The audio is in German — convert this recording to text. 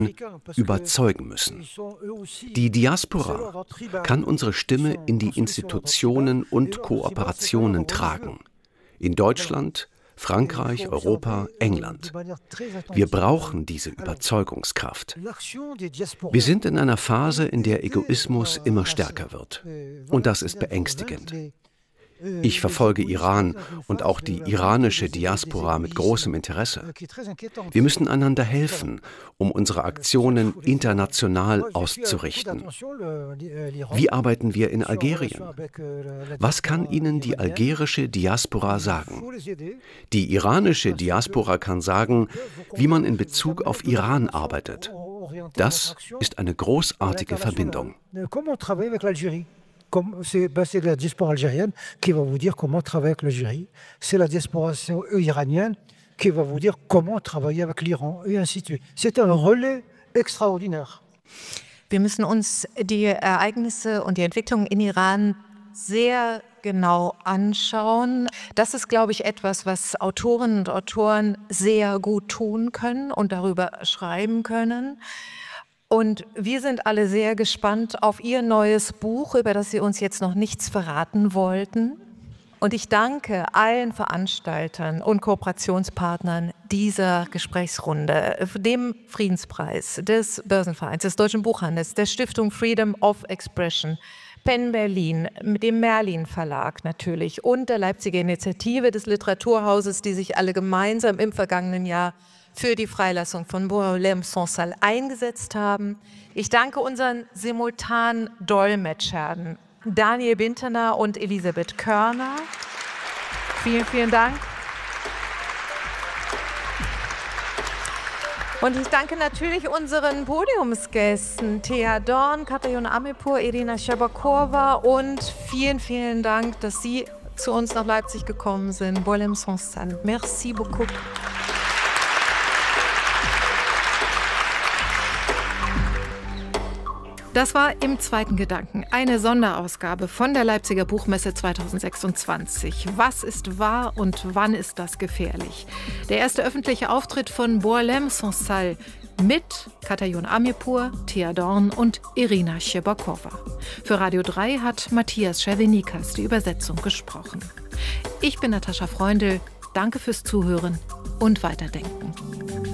überzeugen müssen. Die Diaspora kann unsere Stimme in die Institutionen und Kooperationen tragen. In Deutschland, Frankreich, Europa, England. Wir brauchen diese Überzeugungskraft. Wir sind in einer Phase, in der Egoismus immer stärker wird. Und das ist beängstigend. Ich verfolge Iran und auch die iranische Diaspora mit großem Interesse. Wir müssen einander helfen, um unsere Aktionen international auszurichten. Wie arbeiten wir in Algerien? Was kann Ihnen die algerische Diaspora sagen? Die iranische Diaspora kann sagen, wie man in Bezug auf Iran arbeitet. Das ist eine großartige Verbindung. C'est la diaspora algérienne qui va vous dire comment travailler avec l'Algérie. C'est la diaspora iranienne qui va vous dire comment travailler avec l'Iran et ainsi de suite. C'est un relais extraordinaire. Wir müssen uns die Ereignisse und die Entwicklungen in Iran sehr genau anschauen. Das ist, glaube ich, etwas, was Autorinnen und Autoren sehr gut tun können und darüber schreiben können. Und wir sind alle sehr gespannt auf Ihr neues Buch, über das Sie uns jetzt noch nichts verraten wollten. Und ich danke allen Veranstaltern und Kooperationspartnern dieser Gesprächsrunde, dem Friedenspreis, des Börsenvereins, des Deutschen Buchhandels, der Stiftung Freedom of Expression, PEN Berlin, mit dem Merlin Verlag natürlich und der Leipziger Initiative des Literaturhauses, die sich alle gemeinsam im vergangenen Jahr für die Freilassung von Boualem Sansal eingesetzt haben. Ich danke unseren simultanen Dolmetschern, Daniel Bintener und Elisabeth Körner. Vielen, vielen Dank. Und ich danke natürlich unseren Podiumsgästen, Thea Dorn, Katajon Amirpour, Irina Scherbakowa und vielen, vielen Dank, dass Sie zu uns nach Leipzig gekommen sind. Boualem Sansal. Merci beaucoup. Das war im zweiten Gedanken, eine Sonderausgabe von der Leipziger Buchmesse 2026. Was ist wahr und wann ist das gefährlich? Der erste öffentliche Auftritt von Boualem Sansal mit Katajon Amirpour, Thea Dorn und Irina Scherbakowa. Für Radio 3 hat Matthias Schervenikas die Übersetzung gesprochen. Ich bin Natascha Freundl. Danke fürs Zuhören und Weiterdenken.